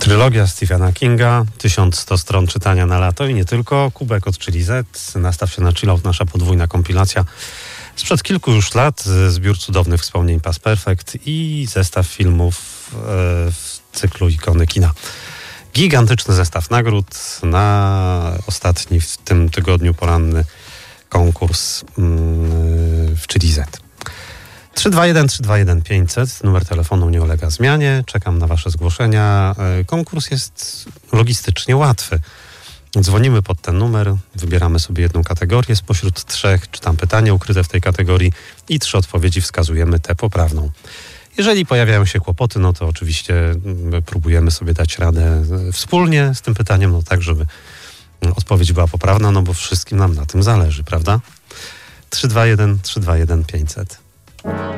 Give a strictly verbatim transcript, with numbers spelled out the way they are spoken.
Trylogia Stephena Kinga, tysiąc sto stron czytania na lato i nie tylko. Kubek od Chili Z, Nastaw się na chillout, nasza podwójna kompilacja sprzed kilku już lat, zbiór cudownych wspomnień Past Perfect i zestaw filmów w cyklu Ikony kina. Gigantyczny zestaw nagród na ostatni w tym tygodniu poranny konkurs w Chili Z. trzy dwa jeden trzy dwa jeden pięćset, numer telefonu nie ulega zmianie. Czekam na wasze zgłoszenia. Konkurs jest logistycznie łatwy. Dzwonimy pod ten numer, wybieramy sobie jedną kategorię spośród trzech, czytam pytanie ukryte w tej kategorii i trzy odpowiedzi wskazujemy tę poprawną. Jeżeli pojawiają się kłopoty, no to oczywiście próbujemy sobie dać radę wspólnie z tym pytaniem, no tak, żeby odpowiedź była poprawna, no bo wszystkim nam na tym zależy, prawda? trzy dwa jeden trzy dwa jeden pięćset.